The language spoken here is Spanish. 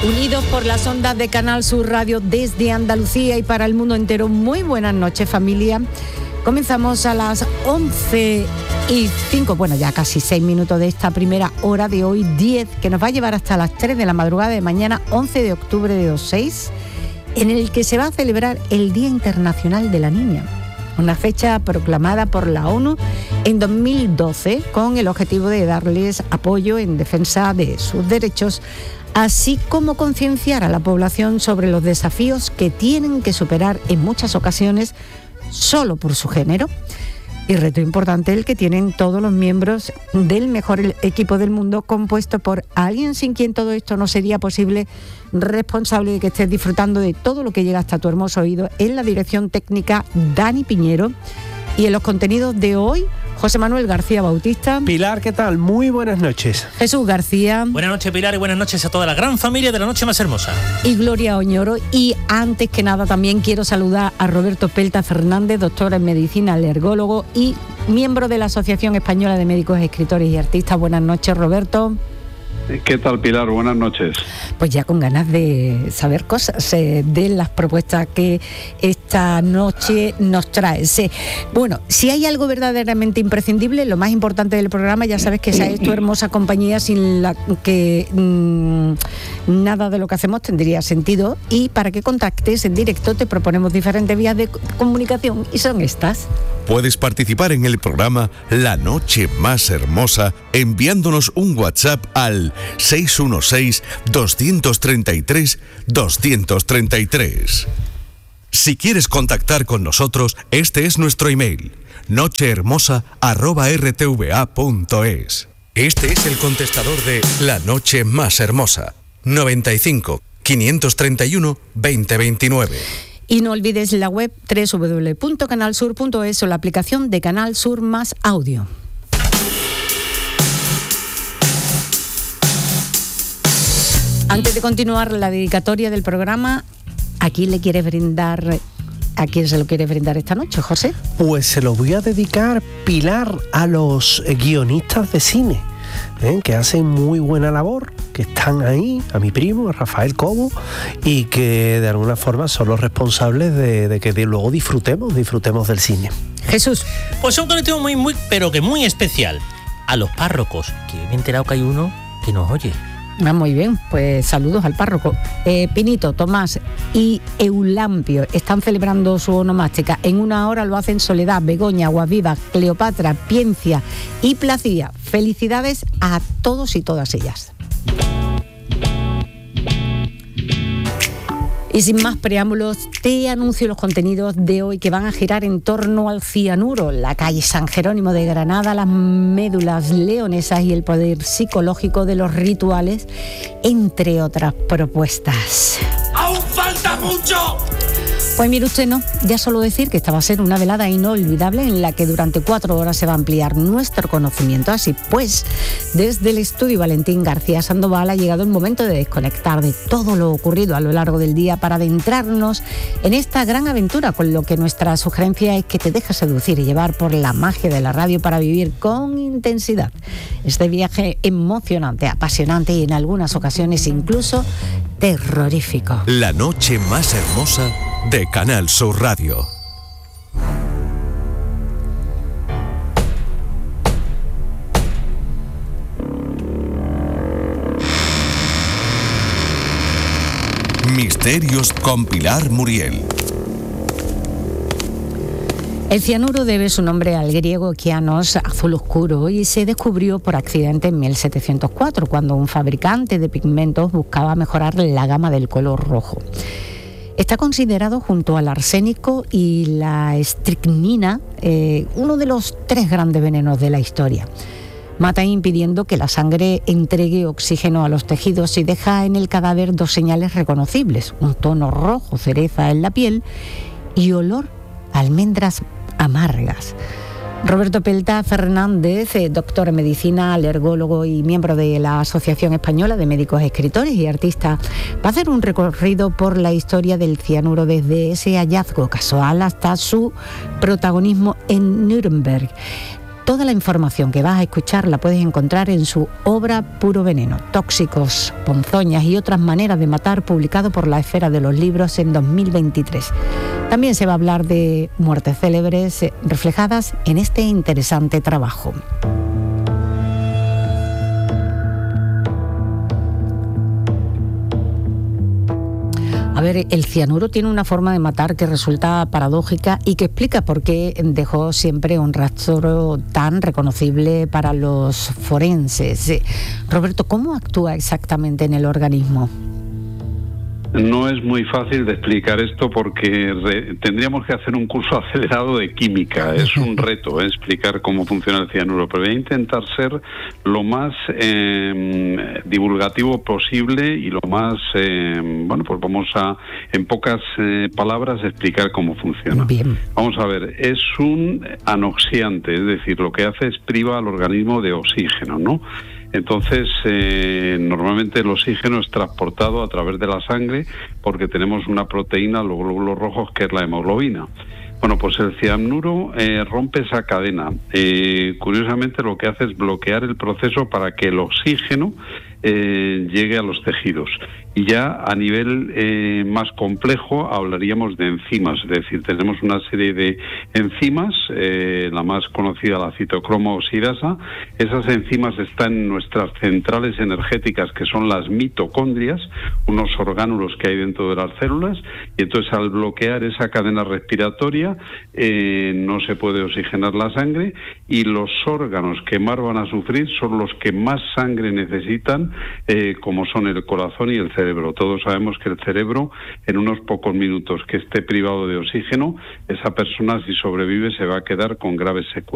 Unidos por las ondas de Canal Sur Radio desde Andalucía y para el mundo entero. Muy buenas noches, familia. Comenzamos a las 11:05, bueno, ya casi 6 minutos de esta primera hora de hoy, 10, que nos va a llevar hasta las 3 de la madrugada de mañana, 11 de octubre de 2006, en el que se va a celebrar el Día Internacional de la Niña, una fecha proclamada por la ONU en 2012 con el objetivo de darles apoyo en defensa de sus derechos, así como concienciar a la población sobre los desafíos que tienen que superar en muchas ocasiones solo por su género. Y reto importante el que tienen todos los miembros del mejor equipo del mundo, compuesto por alguien sin quien todo esto no sería posible, responsable de que estés disfrutando de todo lo que llega hasta tu hermoso oído, en la dirección técnica Dani Piñero, y en los contenidos de hoy José Manuel García Bautista. Pilar, ¿qué tal? Muy buenas noches. Jesús García. Buenas noches, Pilar, y buenas noches a toda la gran familia de La Noche Más Hermosa. Y Gloria Oñoro. Y antes que nada también quiero saludar a Roberto Pelta Fernández, doctor en medicina, alergólogo y miembro de la Asociación Española de Médicos, Escritores y Artistas. Buenas noches, Roberto. ¿Qué tal, Pilar? Buenas noches. Pues ya con ganas de saber cosas de las propuestas que esta noche nos trae. Bueno, si hay algo verdaderamente imprescindible, lo más importante del programa, ya sabes que esa es tu hermosa compañía, sin la que nada de lo que hacemos tendría sentido. Y para que contactes en directo te proponemos diferentes vías de comunicación y son estas. Puedes participar en el programa La Noche Más Hermosa enviándonos un WhatsApp al 616-233-233. Si quieres contactar con nosotros, este es nuestro email: nochehermosa@rtva.es. Este es el contestador de La Noche Más Hermosa: 95 531 2029. Y no olvides la web www.canalsur.es o la aplicación de Canal Sur Más Audio. Antes de continuar la dedicatoria del programa, ¿a quién se lo quiere brindar esta noche, José? Pues se lo voy a dedicar, Pilar, a los guionistas de cine, que hacen muy buena labor, que están ahí, a mi primo, a Rafael Cobo, y que de alguna forma son los responsables de que luego disfrutemos del cine. Jesús. Pues es un colectivo muy, pero que muy especial. A los párrocos, que me he enterado que hay uno que nos oye. Muy bien, pues saludos al párroco. Pinito, Tomás y Eulampio están celebrando su onomástica. En una hora lo hacen Soledad, Begoña, Aguaviva, Cleopatra, Piencia y Placía. Felicidades a todos y todas ellas. Y sin más preámbulos, te anuncio los contenidos de hoy, que van a girar en torno al cianuro, la calle San Jerónimo de Granada, las médulas leonesas y el poder psicológico de los rituales, entre otras propuestas. ¡Aún falta mucho! Pues mire usted, no, ya solo decir que esta va a ser una velada inolvidable en la que durante 4 horas se va a ampliar nuestro conocimiento. Así pues, desde el estudio Valentín García Sandoval ha llegado el momento de desconectar de todo lo ocurrido a lo largo del día para adentrarnos en esta gran aventura, con lo que nuestra sugerencia es que te dejes seducir y llevar por la magia de la radio para vivir con intensidad este viaje emocionante, apasionante y en algunas ocasiones incluso terrorífico. La Noche Más Hermosa de Canal Sur Radio. Misterios con Pilar Muriel. El cianuro debe su nombre al griego kianos, azul oscuro, y se descubrió por accidente en 1704, cuando un fabricante de pigmentos buscaba mejorar la gama del color rojo. Está considerado, junto al arsénico y la estricnina, uno de los 3 grandes venenos de la historia. Mata impidiendo que la sangre entregue oxígeno a los tejidos y deja en el cadáver 2 señales reconocibles: un tono rojo cereza en la piel y olor a almendras amargas. Roberto Pelta Fernández, doctor en medicina, alergólogo y miembro de la Asociación Española de Médicos, Escritores y Artistas, va a hacer un recorrido por la historia del cianuro desde ese hallazgo casual hasta su protagonismo en Nuremberg. Toda la información que vas a escuchar la puedes encontrar en su obra Puro Veneno, Tóxicos, Ponzoñas y otras maneras de matar, publicado por La Esfera de los Libros en 2023. También se va a hablar de muertes célebres reflejadas en este interesante trabajo. A ver, el cianuro tiene una forma de matar que resulta paradójica y que explica por qué dejó siempre un rastro tan reconocible para los forenses. Roberto, ¿cómo actúa exactamente en el organismo? No es muy fácil de explicar esto porque tendríamos que hacer un curso acelerado de química. Es un reto explicar cómo funciona el cianuro, pero voy a intentar ser lo más divulgativo posible y lo más, pues vamos a, en pocas palabras, explicar cómo funciona. Bien. Vamos a ver, es un anoxiante, es decir, lo que hace es priva al organismo de oxígeno, ¿no? Entonces, normalmente el oxígeno es transportado a través de la sangre porque tenemos una proteína, los glóbulos rojos, que es la hemoglobina. Bueno, pues el cianuro rompe esa cadena. Curiosamente, lo que hace es bloquear el proceso para que el oxígeno llegue a los tejidos. Y ya a nivel más complejo hablaríamos de enzimas, es decir, tenemos una serie de enzimas, la más conocida, la citocromo oxidasa. Esas enzimas están en nuestras centrales energéticas, que son las mitocondrias, unos orgánulos que hay dentro de las células, y entonces al bloquear esa cadena respiratoria no se puede oxigenar la sangre, y los órganos que más van a sufrir son los que más sangre necesitan, como son el corazón y el cerebro. Todos sabemos que el cerebro, en unos pocos minutos que esté privado de oxígeno, esa persona, si sobrevive, se va a quedar con graves secuelas.